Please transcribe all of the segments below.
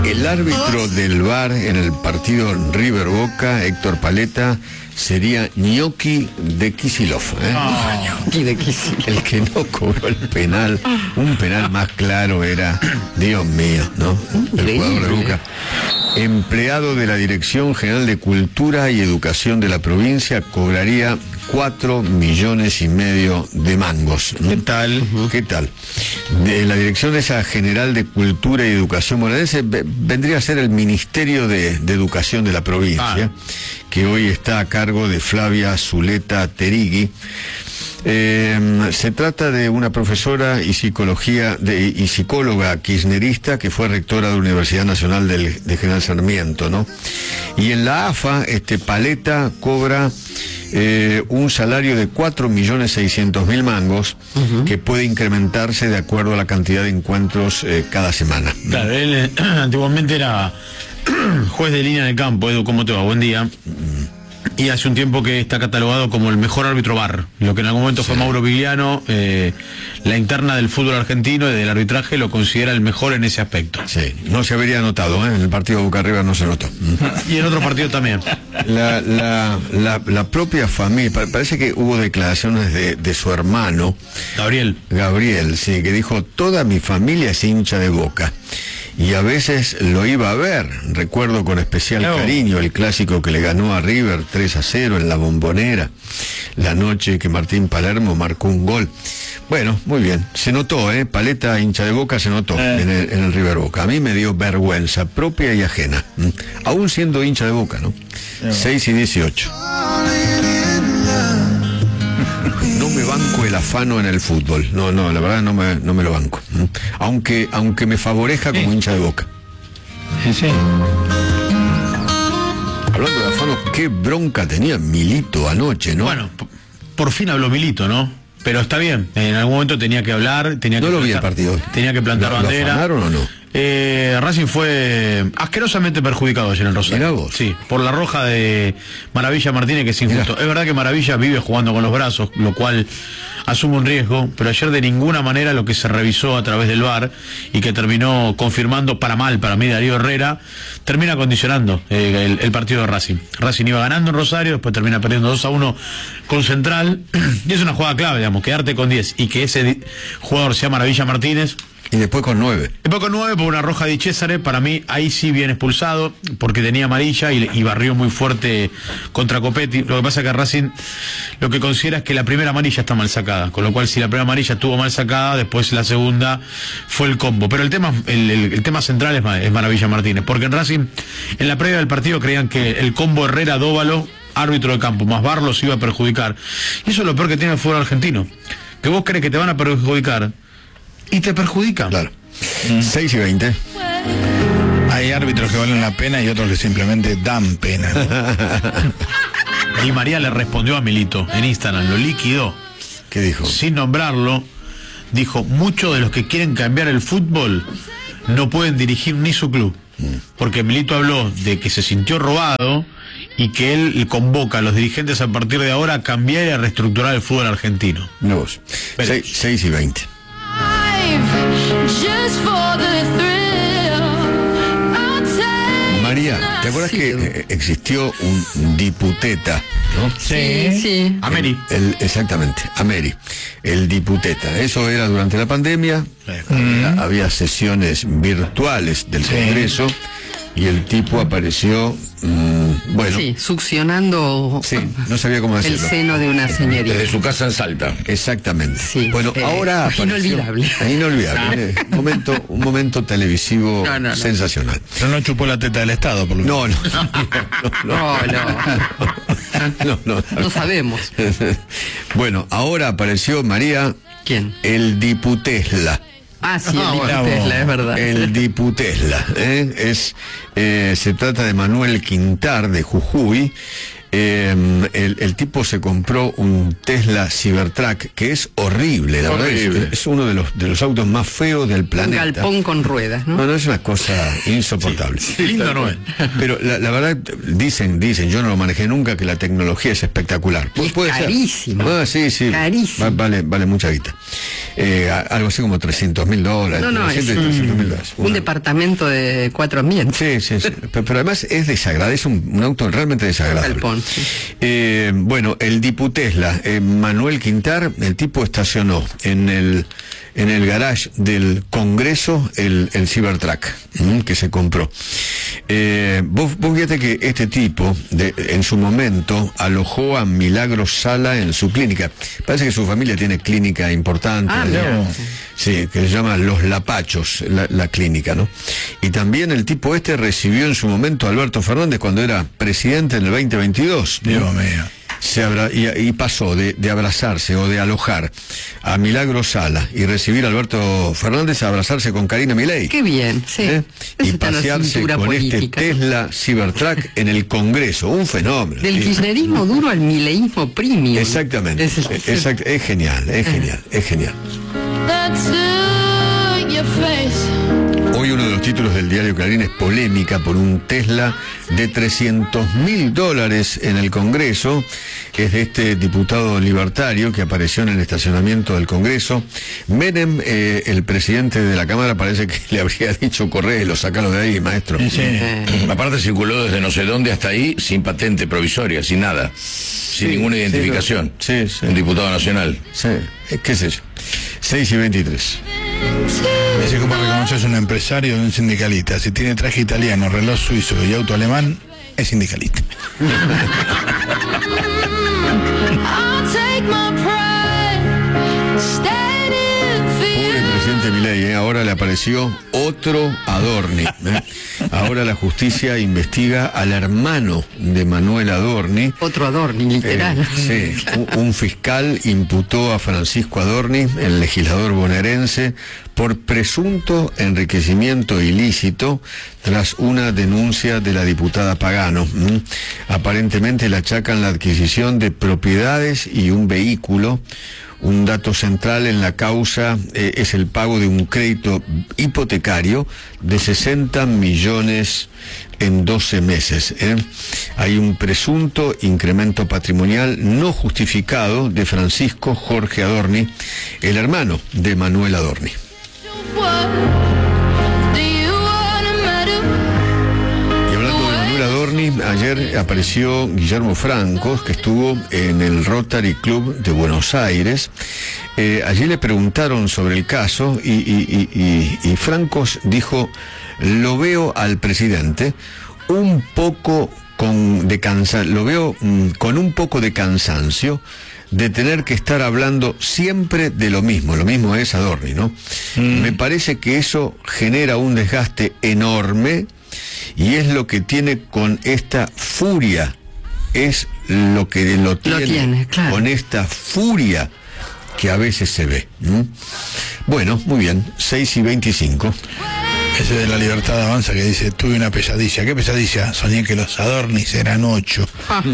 El árbitro del VAR en el partido River Boca, Héctor Paletta, sería Gnocchi de Kicillof. Gnocchi de Kicillof. El que no cobró el penal, un penal más claro era, Dios mío, ¿no? El jugador de Boca. Empleado de la Dirección General de Cultura y Educación de la provincia, cobraría 4,5 millones de mangos. ¿Qué tal? ¿Qué tal? De la Dirección esa General de Cultura y Educación bonaerense vendría a ser el Ministerio de Educación de la provincia, que hoy está a cargo de Flavia Zuleta Terigui. Se trata de una profesora y psicóloga kirchnerista que fue rectora de la Universidad Nacional de General Sarmiento, ¿no? Y en la AFA, Paletta cobra un salario de 4.600.000 mangos, que puede incrementarse de acuerdo a la cantidad de encuentros cada semana. Claro, él antiguamente era juez de línea en el campo. Edu, ¿cómo te va? Buen día. Y hace un tiempo que está catalogado como el mejor árbitro VAR, lo que en algún momento fue Mauro Vigliano. La interna del fútbol argentino y del arbitraje lo considera el mejor en ese aspecto. Sí, no se habría notado, en el partido de Boca River no se notó. Y en otro partido también. La propia familia, parece que hubo declaraciones de su hermano Gabriel, sí, que dijo: toda mi familia es hincha de Boca. Y a veces lo iba a ver. Recuerdo con especial cariño el clásico que le ganó a River 3-0 en la Bombonera, la noche que Martín Palermo marcó un gol. Bueno, muy bien. Se notó, Paletta, hincha de Boca, se notó en el River Boca. A mí me dio vergüenza propia y ajena. Aún siendo hincha de Boca, ¿no? 6:18. No me banco el afano en el fútbol. No, la verdad no me lo banco. Aunque me favorezca como hincha de Boca. Sí. Hablando de afano, qué bronca tenía Milito anoche, ¿no? Bueno, por fin habló Milito, ¿no? Pero está bien, en algún momento tenía que hablar, no lo vi el partido. Tenía que plantar bandera. ¿Lo afanaron o no? Racing fue asquerosamente perjudicado ayer en Rosario. Mirá vos. Sí, por la roja de Maravilla Martínez, que es injusto. Mirá. Es verdad que Maravilla vive jugando con los brazos, lo cual asume un riesgo, pero ayer de ninguna manera lo que se revisó a través del VAR y que terminó confirmando para mí Darío Herrera, termina condicionando el partido de Racing. Racing iba ganando en Rosario, después termina perdiendo 2-1 con Central, y es una jugada clave, digamos, quedarte con 10 y que ese jugador sea Maravilla Martínez. Y después con 9. Después con 9 por una roja de César, para mí ahí sí bien expulsado, porque tenía amarilla y barrió muy fuerte contra Copetti. Lo que pasa es que Racing lo que considera es que la primera amarilla está mal sacada, con lo cual si la primera amarilla estuvo mal sacada, después la segunda fue el combo. Pero el tema central es Maravilla Martínez, porque en Racing, en la previa del partido, creían que el combo Herrera-Dóvalo, árbitro de campo, más VAR, los iba a perjudicar. Y eso es lo peor que tiene el fútbol argentino, que vos crees que te van a perjudicar y te perjudican. Claro. 6:20. Hay árbitros que valen la pena y otros que simplemente dan pena, ¿no? Y María le respondió a Milito en Instagram, lo liquidó. ¿Qué dijo? Sin nombrarlo, dijo: muchos de los que quieren cambiar el fútbol no pueden dirigir ni su club. Porque Milito habló de que se sintió robado y que él convoca a los dirigentes a partir de ahora a cambiar y a reestructurar el fútbol argentino. No vos. 6:20. María, ¿te acuerdas que existió un diputeta, ¿no? Sí. Ameri. Exactamente, Ameri, el diputeta. Eso era durante la pandemia. Había sesiones virtuales del Congreso y el tipo apareció, bueno. Sí, succionando. Sí, no sabía cómo decirlo. El seno de una señorita. Desde su casa en Salta. Exactamente. Sí, bueno, ahora apareció, inolvidable. Inolvidable. Un momento televisivo sensacional. Pero no chupó la teta del Estado, por lo menos. No sabemos. Bueno, ahora apareció, María. ¿Quién? El diputesla. Ah, sí, el diputesla, es verdad. El diputesla, se trata de Manuel Quintar, de Jujuy, El tipo se compró un Tesla Cybertruck, que es horrible, la verdad. Es uno de los autos más feos del planeta. Un galpón con ruedas, ¿no? No, es una cosa insoportable. Sí, lindo no es. Pero la verdad, dicen, yo no lo manejé nunca, que la tecnología es espectacular. Es carísimo. Sí. Carísimo. Vale mucha guita. Algo así como $300.000. No, es un departamento de 4 ambientes. Sí. Pero además es desagradable, es un auto realmente desagradable. Galpón, sí. Bueno, el diputesla, Manuel Quintar, el tipo estacionó en el garage del Congreso el Cybertruck que se compró. Vos fíjate que este tipo en su momento alojó a Milagros Sala en su clínica. Parece que su familia tiene clínica importante. Sí, que se llama Los Lapachos, la clínica, ¿no? Y también el tipo recibió en su momento a Alberto Fernández cuando era presidente en el 2022. Dios mío. Y pasó de abrazarse o de alojar a Milagros Sala y recibir a Alberto Fernández a abrazarse con Karina Milei. Qué bien, sí. Y pasearse con política, este Tesla Cybertruck en el Congreso, un fenómeno. Del kirchnerismo duro al mileísmo premium. Exactamente. Es genial. Hoy uno de los títulos del diario Clarín es polémica por un Tesla de $300.000 en el Congreso. Es de este diputado libertario que apareció en el estacionamiento del Congreso. Menem, el presidente de la Cámara, parece que le habría dicho: correlo, sacalo de ahí, maestro. Sí. Aparte circuló desde no sé dónde hasta ahí sin patente provisoria, sin nada, sin ninguna identificación. Sí. Un diputado nacional. Sí, qué sé yo. 6:23. Así como reconoces un empresario de un sindicalista. Si tiene traje italiano, reloj suizo y auto alemán, es sindicalista. Pobre presidente Milei, ahora le apareció otro Adorni. Ahora la justicia investiga al hermano de Manuel Adorni. Otro Adorni, literal. Sí, un fiscal imputó a Francisco Adorni, el legislador bonaerense, por presunto enriquecimiento ilícito tras una denuncia de la diputada Pagano. Aparentemente le achacan la adquisición de propiedades y un vehículo. Un dato central en la causa es el pago de un crédito hipotecario de 60 millones en 12 meses. Hay un presunto incremento patrimonial no justificado de Francisco Jorge Adorni, el hermano de Manuel Adorni. Ayer apareció Guillermo Francos, que estuvo en el Rotary Club de Buenos Aires. Allí le preguntaron sobre el caso y Francos dijo: lo veo al presidente un poco lo veo con un poco de cansancio de tener que estar hablando siempre de lo mismo es Adorni, ¿no? Me parece que eso genera un desgaste enorme. Y es lo que tiene con esta furia, es lo que lo tiene claro, con esta furia que a veces se ve. Bueno, muy bien, 6:25. Ese de La Libertad Avanza que dice: tuve una pesadilla. ¿Qué pesadilla? Soñé que los Adornis eran 8.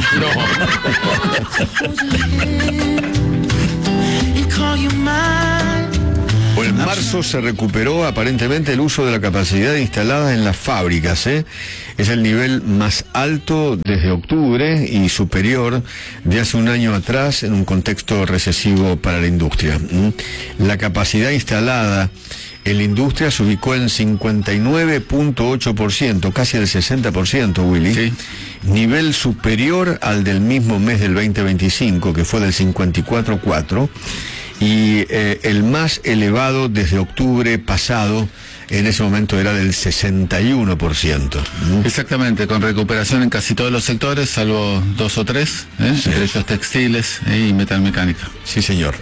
En marzo se recuperó aparentemente el uso de la capacidad instalada en las fábricas. Es el nivel más alto desde octubre y superior de hace un año atrás en un contexto recesivo para la industria. La capacidad instalada en la industria se ubicó en 59.8%, casi el 60%, Willy. Sí. Nivel superior al del mismo mes del 2025, que fue del 54.4%. Y el más elevado desde octubre pasado, en ese momento era del 61%. Exactamente, con recuperación en casi todos los sectores, salvo 2 o 3, entre ellos textiles y metalmecánica. Sí, señor.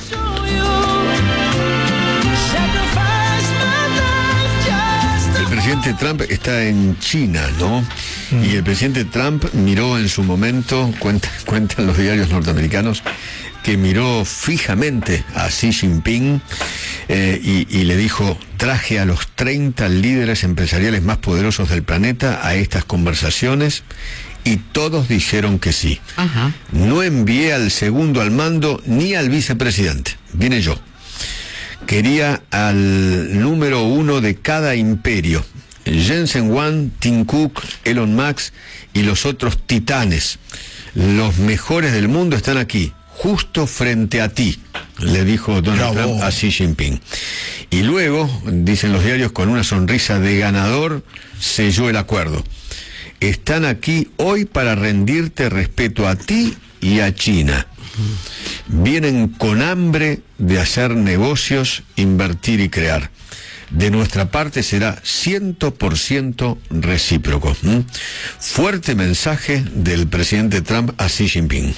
El presidente Trump está en China, ¿no? Y el presidente Trump miró en su momento, cuentan los diarios norteamericanos, que miró fijamente a Xi Jinping y le dijo: traje a los 30 líderes empresariales más poderosos del planeta a estas conversaciones y todos dijeron que sí. Ajá. No envié al segundo al mando ni al vicepresidente. Vine yo. Quería al número 1 de cada imperio. Jensen Huang, Tim Cook, Elon Musk y los otros titanes. Los mejores del mundo están aquí, justo frente a ti, le dijo Donald Trump a Xi Jinping. Y luego, dicen los diarios, con una sonrisa de ganador, selló el acuerdo. Están aquí hoy para rendirte respeto a ti y a China. Vienen con hambre de hacer negocios, invertir y crear. De nuestra parte será 100% recíproco. Fuerte mensaje del presidente Trump a Xi Jinping.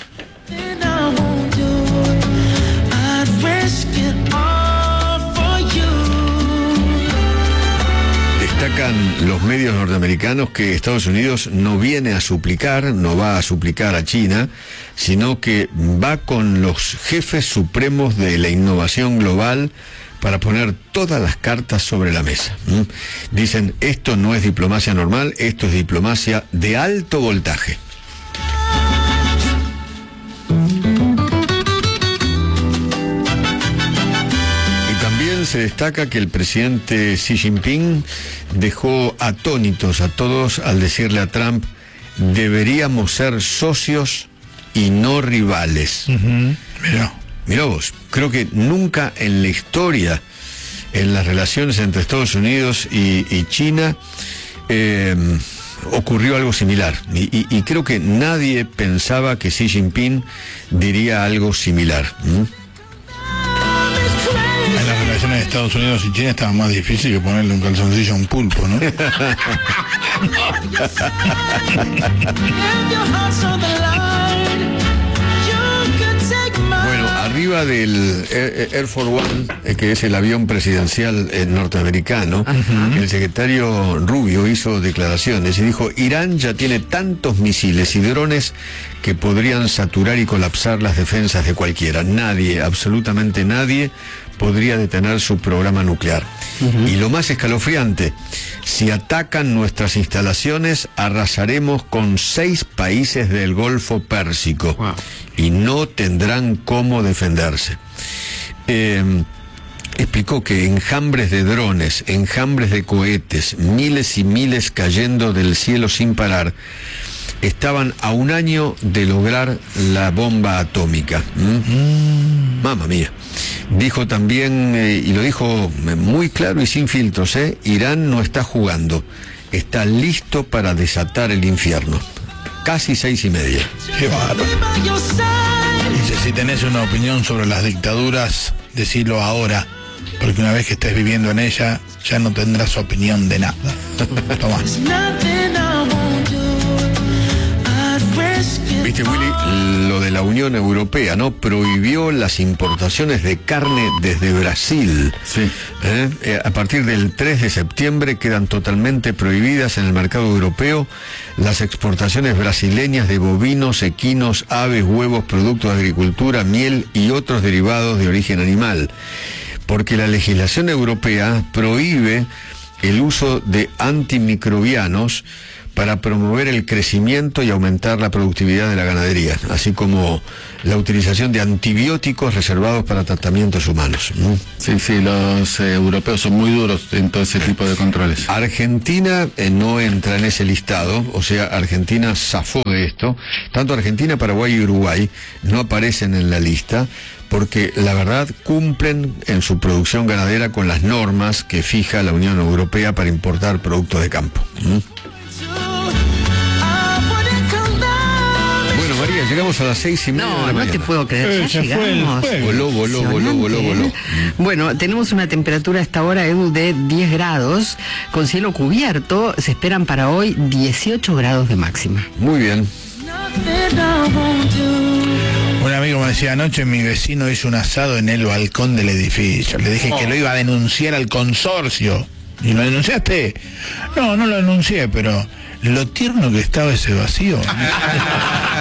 Destacan los medios norteamericanos que Estados Unidos no viene a suplicar, no va a suplicar a China, sino que va con los jefes supremos de la innovación global para poner todas las cartas sobre la mesa. Dicen, esto no es diplomacia normal, esto es diplomacia de alto voltaje. Y también se destaca que el presidente Xi Jinping dejó atónitos a todos al decirle a Trump, deberíamos ser socios y no rivales. Mirá vos, creo que nunca en la historia, en las relaciones entre Estados Unidos y China, ocurrió algo similar. Y creo que nadie pensaba que Xi Jinping diría algo similar. En las relaciones de Estados Unidos y China estaba más difícil que ponerle un calzoncillo a un pulpo, ¿no? Arriba del Air Force One, que es el avión presidencial norteamericano, el secretario Rubio hizo declaraciones y dijo, Irán ya tiene tantos misiles y drones que podrían saturar y colapsar las defensas de cualquiera. Nadie, absolutamente nadie, podría detener su programa nuclear. Y lo más escalofriante, si atacan nuestras instalaciones, arrasaremos con 6 países del Golfo Pérsico. Wow. Y no tendrán cómo defenderse. Explicó que enjambres de drones, enjambres de cohetes, miles y miles cayendo del cielo sin parar, estaban a un año de lograr la bomba atómica. Mamma mía. Dijo también, y lo dijo muy claro y sin filtros, Irán no está jugando, está listo para desatar el infierno. Casi 6:30. Qué bárbaro. Dice, si tenés una opinión sobre las dictaduras, decilo ahora, porque una vez que estés viviendo en ella, ya no tendrás opinión de nada. Tomá. Viste, Willy, lo de la Unión Europea, ¿no? Prohibió las importaciones de carne desde Brasil. Sí. A partir del 3 de septiembre quedan totalmente prohibidas en el mercado europeo las exportaciones brasileñas de bovinos, equinos, aves, huevos, productos de agricultura, miel y otros derivados de origen animal. Porque la legislación europea prohíbe el uso de antimicrobianos para promover el crecimiento y aumentar la productividad de la ganadería, así como la utilización de antibióticos reservados para tratamientos humanos. Sí, los europeos son muy duros en todo ese tipo de controles. Argentina no entra en ese listado, o sea, Argentina zafó de esto. Tanto Argentina, Paraguay y Uruguay no aparecen en la lista porque la verdad cumplen en su producción ganadera con las normas que fija la Unión Europea para importar productos de campo. Bueno, María, llegamos a las 6:30 de la mañana. No te puedo creer, ya llegamos. Voló. Bueno, tenemos una temperatura a esta hora, Edu, de 10 grados, con cielo cubierto. Se esperan para hoy 18 grados de máxima. Muy bien. Un amigo me decía, anoche mi vecino hizo un asado en el balcón del edificio. Le dije que lo iba a denunciar al consorcio. ¿Y lo denunciaste? No lo denuncié, pero lo tierno que estaba ese vacío.